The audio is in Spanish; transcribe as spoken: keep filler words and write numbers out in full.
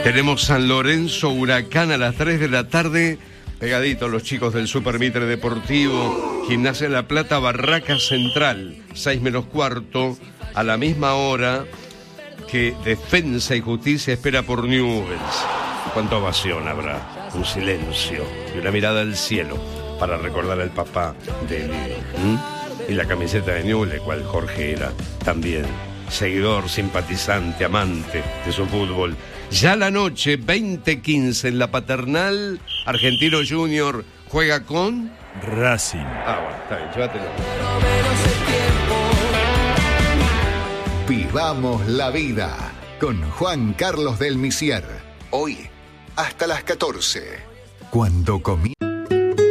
Tenemos San Lorenzo Huracán a las tres de la tarde. Pegaditos los chicos del Super Mitre Deportivo. Gimnasia de La Plata, Barraca Central. seis menos cuarto. A la misma hora que Defensa y Justicia espera por Newell's. ¿Cuánta ovación habrá? Un silencio y una mirada al cielo para recordar al papá de Elío. ¿Mm? Y la camiseta de Newell's, cual Jorge era también seguidor, simpatizante, amante de su fútbol. Ya la noche, veinte quince en la Paternal, Argentino Junior juega con Racing. Ah, bueno, está bien, llévatelo. Vivamos la vida con Juan Carlos del Misier. Hoy, hasta las catorce. Cuando comienza.